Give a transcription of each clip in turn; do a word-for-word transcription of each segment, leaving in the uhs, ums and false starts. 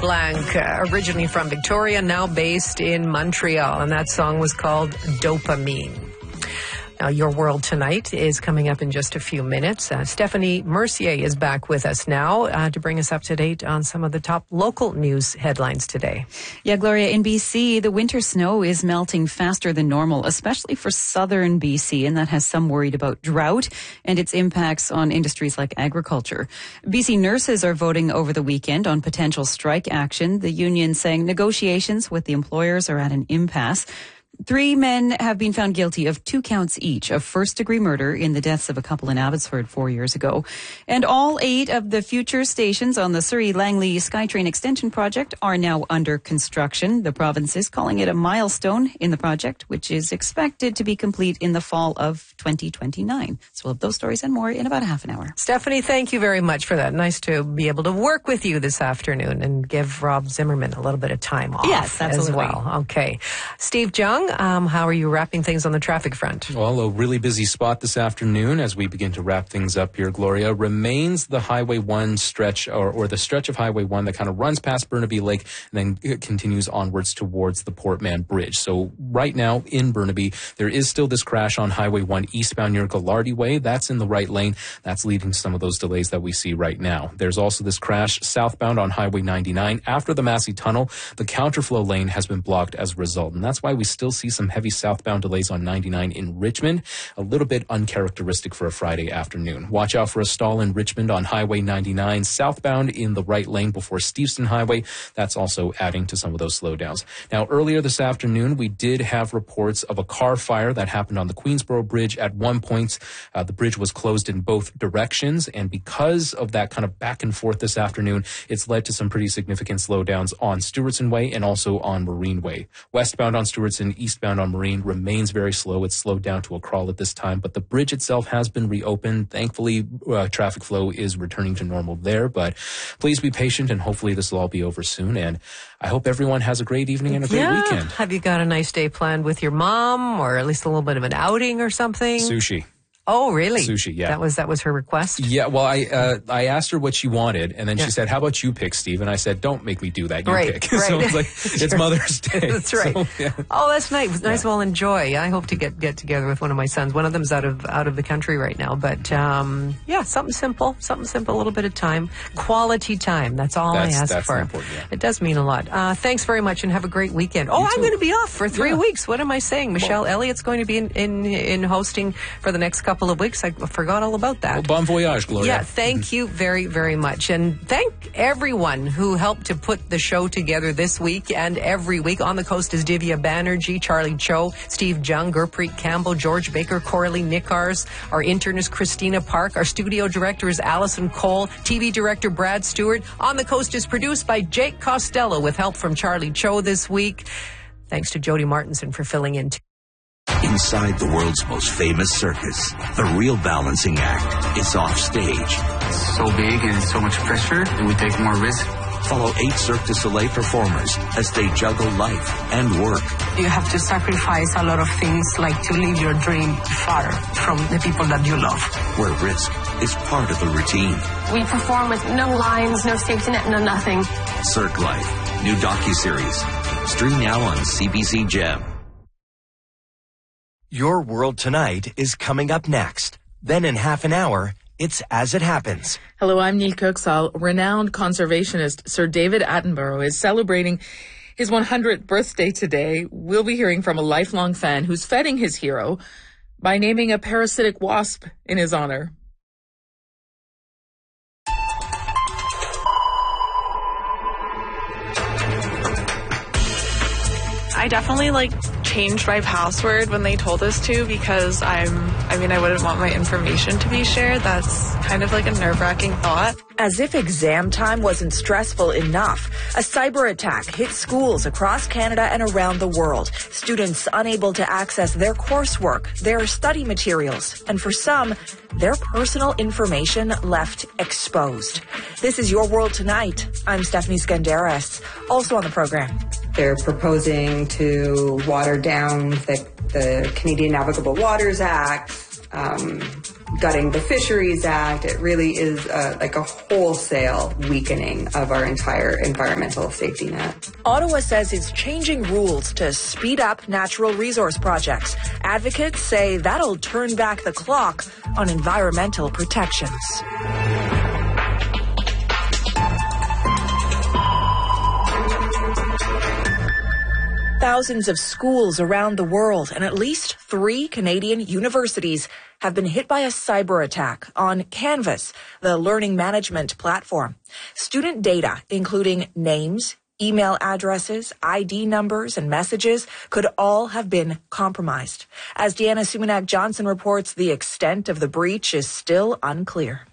Blanc, uh, originally from Victoria, now based in Montreal, and that song was called Dopamine. Now, Your World Tonight is coming up in just a few minutes. Uh, Stephanie Mercier is back with us now uh, to bring us up to date on some of the top local news headlines today. Yeah, Gloria, in B C, the winter snow is melting faster than normal, especially for southern B C, and that has some worried about drought and its impacts on industries like agriculture. B C nurses are voting over the weekend on potential strike action. The union saying negotiations with the employers are at an impasse. Three men have been found guilty of two counts each of first-degree murder in the deaths of a couple in Abbotsford four years ago. And all eight of the future stations on the Surrey-Langley SkyTrain Extension project are now under construction. The province is calling it a milestone in the project, which is expected to be complete in the fall of twenty twenty-nine. So we'll have those stories and more in about a half an hour. Stephanie, thank you very much for that. Nice to be able to work with you this afternoon and give Rob Zimmerman a little bit of time off yes, absolutely. as well. Okay. Steve Jung, Um, how are you wrapping things on the traffic front? Well, a really busy spot this afternoon as we begin to wrap things up here, Gloria, remains the Highway one stretch or, or the stretch of Highway one that kind of runs past Burnaby Lake and then continues onwards towards the Port Mann Bridge. So right now in Burnaby, there is still this crash on Highway one eastbound near Gallardi Way. That's in the right lane. That's leading to some of those delays that we see right now. There's also this crash southbound on Highway ninety-nine. After the Massey Tunnel, the counterflow lane has been blocked as a result. And that's why we still see some heavy southbound delays on ninety-nine in Richmond, a little bit uncharacteristic for a Friday afternoon. Watch out for a stall in Richmond on Highway ninety-nine, southbound in the right lane before Steveston Highway. That's also adding to some of those slowdowns. Now, earlier this afternoon, we did have reports of a car fire that happened on the Queensboro Bridge. At one point, uh, the bridge was closed in both directions, and because of that kind of back and forth this afternoon, it's led to some pretty significant slowdowns on Stewartson Way and also on Marine Way. Westbound on Stewartson, eastbound on Marine remains very slow. It's slowed down to a crawl at this time, but the bridge itself has been reopened. Thankfully, uh, traffic flow is returning to normal there, but please be patient and hopefully this will all be over soon. And I hope everyone has a great evening and a great yeah. weekend. Have you got a nice day planned with your mom or at least a little bit of an outing or something? Sushi. Oh, really? Sushi, yeah. That was that was her request? Yeah, well, I uh, I asked her what she wanted, and then yeah. she said, how about you pick, Steve? And I said, don't make me do that. You right, pick. Right. So it's like, it's Mother's Day. That's right. So, yeah. Oh, that's nice. Nice. Yeah. Well, enjoy. I hope to get, get together with one of my sons. One of them's out of out of the country right now. But, um, yeah, something simple. Something simple. A little bit of time. Quality time. That's all that's, I ask that's for. Important, yeah. It does mean a lot. Uh, thanks very much and have a great weekend. Oh, I'm going to be off for three yeah. weeks. What am I saying? Michelle well, Elliott's going to be in, in, in hosting for the next couple of weeks. I forgot all about that. Well, bon voyage, Gloria. Yeah, thank you very, very much. And thank everyone who helped to put the show together this week and every week. On the Coast is Divya Banerjee, Charlie Cho, Steve Jung, Gurpreet Campbell, George Baker, Coralie Nickars. Our intern is Christina Park. Our studio director is Allison Cole. T V director Brad Stewart. On the Coast is produced by Jake Costello with help from Charlie Cho this week. Thanks to Jody Martinson for filling in too. Inside the world's most famous circus, the real balancing act is off stage. It's so big and so much pressure, and we take more risk. Follow eight Cirque du Soleil performers as they juggle life and work. You have to sacrifice a lot of things, like to leave your dream far from the people that you love. Where risk is part of the routine. We perform with no lines, no safety net, no nothing. Cirque Life, new docuseries. Stream now on C B C Gem. Your World Tonight is coming up next. Then in half an hour, it's As It Happens. Hello, I'm Neil Kirksall. Renowned conservationist Sir David Attenborough is celebrating his one hundredth birthday today. We'll be hearing from a lifelong fan who's feting his hero by naming a parasitic wasp in his honor. I definitely, like, changed my password when they told us to because I'm, I mean, I wouldn't want my information to be shared. That's kind of like a nerve-wracking thought. As if exam time wasn't stressful enough, a cyber attack hit schools across Canada and around the world. Students unable to access their coursework, their study materials, and for some, their personal information left exposed. This is Your World Tonight. I'm Stephanie Skandaris. Also on the program. They're proposing to water down the, the Canadian Navigable Waters Act, um, gutting the Fisheries Act. It really is uh, like a wholesale weakening of our entire environmental safety net. Ottawa says it's changing rules to speed up natural resource projects. Advocates say that'll turn back the clock on environmental protections. Thousands of schools around the world and at least three Canadian universities have been hit by a cyber attack on Canvas, the learning management platform. Student data, including names, email addresses, I D numbers, and messages, could all have been compromised. As Deanna Sumanak-Johnson reports, the extent of the breach is still unclear.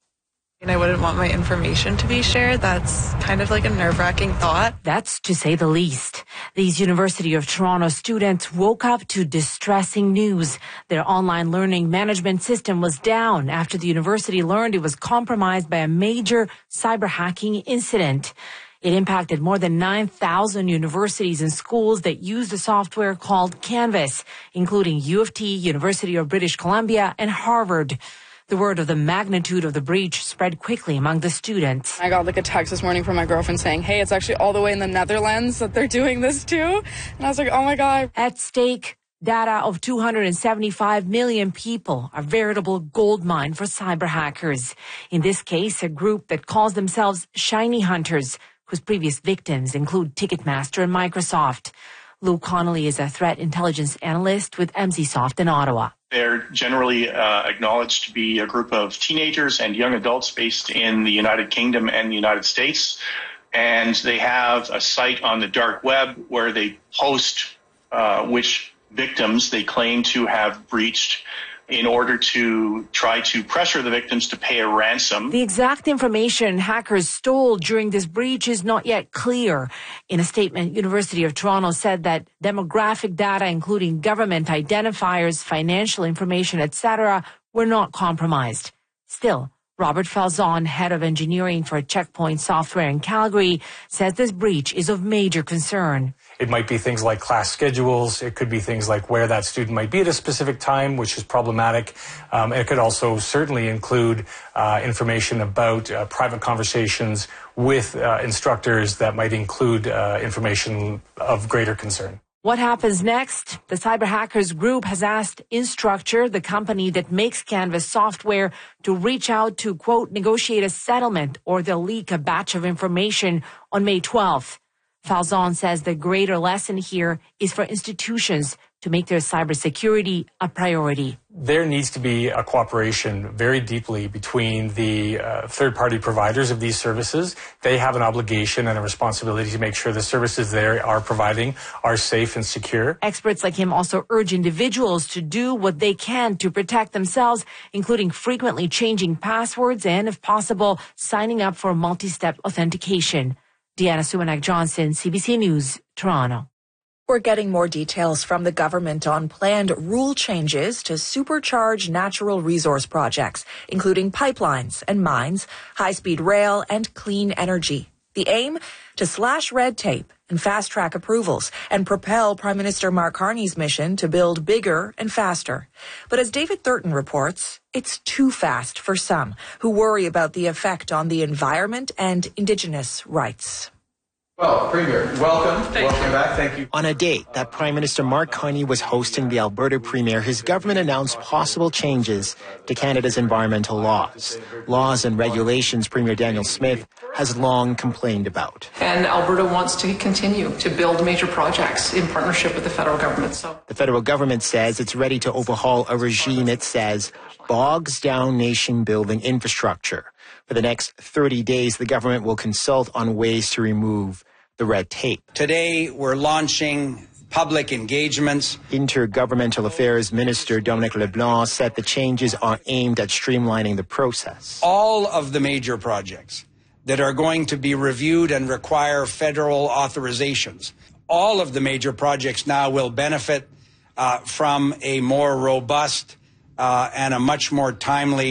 And I wouldn't want my information to be shared. That's kind of like a nerve-wracking thought. That's to say the least. These University of Toronto students woke up to distressing news. Their online learning management system was down after the university learned it was compromised by a major cyber hacking incident. It impacted more than nine thousand universities and schools that use the software called Canvas, including U of T, University of British Columbia, and Harvard. The word of the magnitude of the breach spread quickly among the students. I got like a text this morning from my girlfriend saying, hey, it's actually all the way in the Netherlands that they're doing this too. And I was like, oh my God. At stake, data of two hundred seventy-five million people, a veritable goldmine for cyber hackers. In this case, a group that calls themselves Shiny Hunters, whose previous victims include Ticketmaster and Microsoft. Lou Connolly is a threat intelligence analyst with Emsisoft in Ottawa. They're generally uh, acknowledged to be a group of teenagers and young adults based in the United Kingdom and the United States. And they have a site on the dark web where they post uh, which victims they claim to have breached in order to try to pressure the victims to pay a ransom. The exact information hackers stole during this breach is not yet clear. In a statement, University of Toronto said that demographic data, including government identifiers, financial information, et cetera, were not compromised. Still, Robert Falzon, head of engineering for Checkpoint Software in Calgary, says this breach is of major concern. It might be things like class schedules. It could be things like where that student might be at a specific time, which is problematic. Um, it could also certainly include uh, information about uh, private conversations with uh, instructors that might include uh, information of greater concern. What happens next? The cyber hackers group has asked Instructure, the company that makes Canvas software, to reach out to, quote, negotiate a settlement or they'll leak a batch of information on May twelfth. Falzon says the greater lesson here is for institutions to make their cybersecurity a priority. There needs to be a cooperation very deeply between the uh, third-party providers of these services. They have an obligation and a responsibility to make sure the services they are providing are safe and secure. Experts like him also urge individuals to do what they can to protect themselves, including frequently changing passwords and, if possible, signing up for multi-step authentication. Deanna Sumanak-Johnson, C B C News, Toronto. We're getting more details from the government on planned rule changes to supercharge natural resource projects, including pipelines and mines, high-speed rail, and clean energy. The aim? To slash red tape and fast-track approvals and propel Prime Minister Mark Carney's mission to build bigger and faster. But as David Thurton reports, it's too fast for some who worry about the effect on the environment and Indigenous rights. Well, Premier, welcome. Thank welcome you. back. Thank you. On a date that Prime Minister Mark Carney was hosting the Alberta Premier, his government announced possible changes to Canada's environmental laws. Laws and regulations Premier Daniel Smith has long complained about. And Alberta wants to continue to build major projects in partnership with the federal government. So the federal government says it's ready to overhaul a regime it says bogs down nation building infrastructure. For the next thirty days, the government will consult on ways to remove the red tape. Today, we're launching public engagements. Intergovernmental Affairs Minister Dominic LeBlanc said the changes are aimed at streamlining the process. All of the major projects that are going to be reviewed and require federal authorizations, all of the major projects now will benefit uh, from a more robust uh, and a much more timely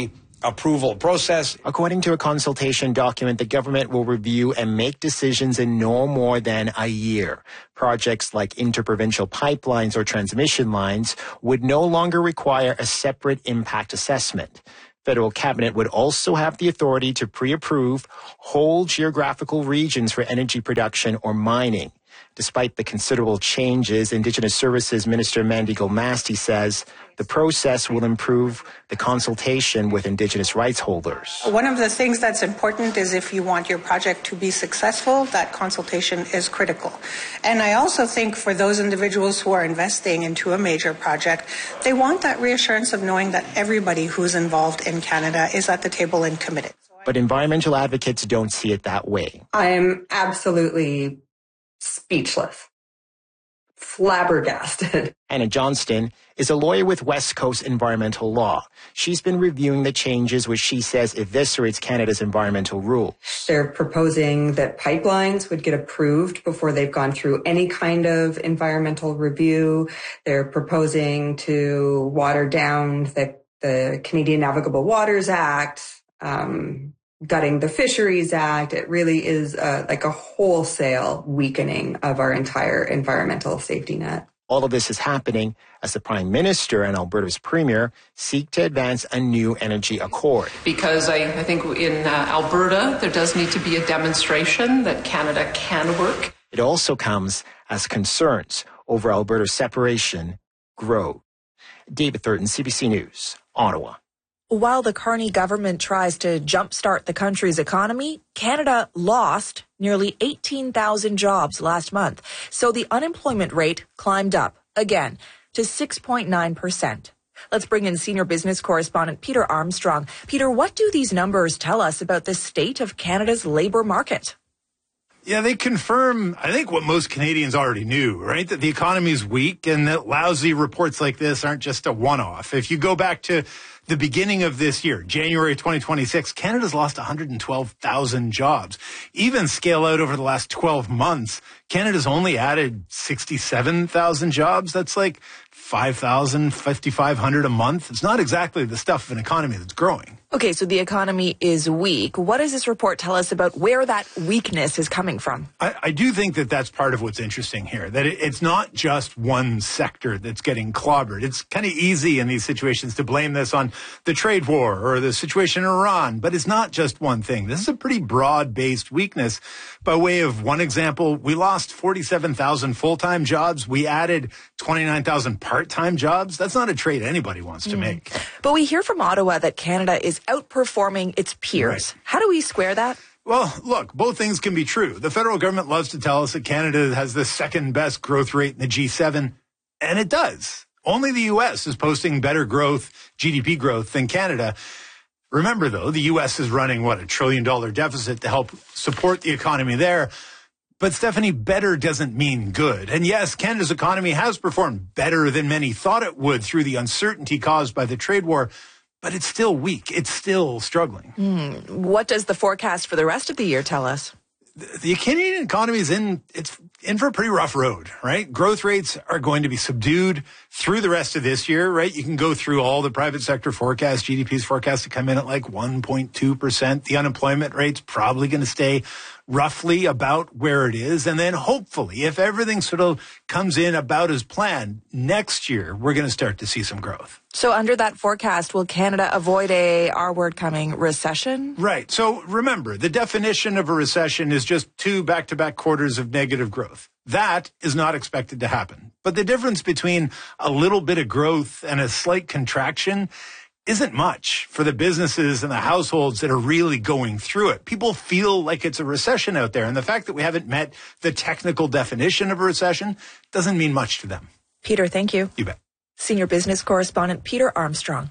approval process. According to a consultation document, the government will review and make decisions in no more than a year. Projects like interprovincial pipelines or transmission lines would no longer require a separate impact assessment. Federal cabinet would also have the authority to pre-approve whole geographical regions for energy production or mining. Despite the considerable changes, Indigenous Services Minister Mandy Gulmasti says the process will improve the consultation with Indigenous rights holders. One of the things that's important is if you want your project to be successful, that consultation is critical. And I also think for those individuals who are investing into a major project, they want that reassurance of knowing that everybody who's involved in Canada is at the table and committed. But environmental advocates don't see it that way. I'm absolutely speechless, flabbergasted. Anna Johnston is a lawyer with West Coast Environmental Law. She's been reviewing the changes which she says eviscerates Canada's environmental rules. They're proposing that pipelines would get approved before they've gone through any kind of environmental review. They're proposing to water down the, the Canadian Navigable Waters Act, um, gutting the Fisheries Act. It really is uh, like a wholesale weakening of our entire environmental safety net. All of this is happening as the Prime Minister and Alberta's Premier seek to advance a new energy accord. Because I, I think in uh, Alberta, there does need to be a demonstration that Canada can work. It also comes as concerns over Alberta's separation grow. David Thurton, C B C News, Ottawa. While the Carney government tries to jumpstart the country's economy, Canada lost nearly eighteen thousand jobs last month. So the unemployment rate climbed up again to six point nine percent. Let's bring in senior business correspondent Peter Armstrong. Peter, what do these numbers tell us about the state of Canada's labor market? Yeah, they confirm, I think, what most Canadians already knew, right? That the economy is weak and that lousy reports like this aren't just a one-off. If you go back to the beginning of this year, January twenty twenty-six, Canada's lost one hundred twelve thousand jobs. Even scale out over the last twelve months, Canada's only added sixty-seven thousand jobs. That's like five thousand, fifty-five hundred a month. It's not exactly the stuff of an economy that's growing. Okay, so the economy is weak. What does this report tell us about where that weakness is coming from? I, I do think that that's part of what's interesting here, that it, it's not just one sector that's getting clobbered. It's kind of easy in these situations to blame this on the trade war or the situation in Iran, but it's not just one thing. This is a pretty broad-based weakness. By way of one example, we lost forty-seven thousand full-time jobs. We added twenty-nine thousand part-time jobs. That's not a trade anybody wants to mm. make. But we hear from Ottawa that Canada is outperforming its peers. Right. How do we square that? Well, look, both things can be true. The federal government loves to tell us that Canada has the second best growth rate in the G seven, and it does. Only the U S is posting better growth, G D P growth, than Canada. Remember, though, the U S is running, what, a trillion dollar deficit to help support the economy there. But, Stephanie, better doesn't mean good. And yes, Canada's economy has performed better than many thought it would through the uncertainty caused by the trade war. But it's still weak. It's still struggling. Mm. What does the forecast for the rest of the year tell us? The, the Canadian economy is in, it's in for a pretty rough road, right? Growth rates are going to be subdued through the rest of this year, right? You can go through all the private sector forecasts. G D P's forecast to come in at like one point two percent. The unemployment rate's probably going to stay roughly about where it is. And then hopefully, if everything sort of comes in about as planned, next year, we're going to start to see some growth. So under that forecast, will Canada avoid a R word coming recession? Right. So remember, the definition of a recession is just two back-to-back quarters of negative growth. That is not expected to happen. But the difference between a little bit of growth and a slight contraction isn't much for the businesses and the households that are really going through it. People feel like it's a recession out there. And the fact that we haven't met the technical definition of a recession doesn't mean much to them. Peter, thank you. You bet. Senior business correspondent Peter Armstrong.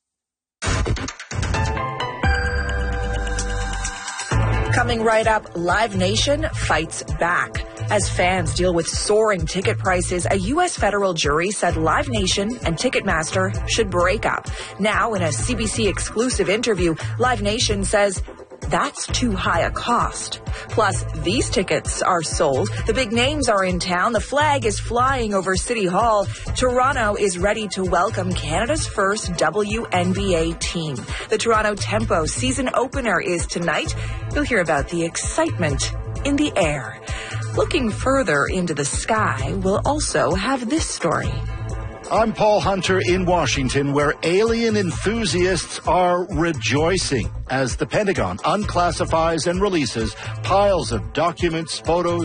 Coming right up, Live Nation fights back. As fans deal with soaring ticket prices, a U S federal jury said Live Nation and Ticketmaster should break up. Now, in a C B C exclusive interview, Live Nation says That's too high a cost. Plus, these tickets are sold. The big names are in town. The flag is flying over City Hall. Toronto is ready to welcome Canada's first W N B A team. The Toronto Tempo season opener is tonight. You'll hear about the excitement in the air. Looking further into the sky, we'll also have this story. I'm Paul Hunter in Washington, where alien enthusiasts are rejoicing as the Pentagon unclassifies and releases piles of documents, photos,